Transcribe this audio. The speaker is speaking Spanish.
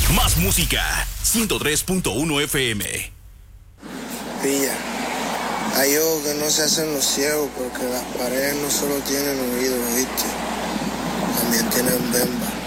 Más música. 103.1 FM. Pilla. Hay ojos que no se hacen los ciegos porque las paredes no solo tienen oídos, ¿viste? También tienen bemba.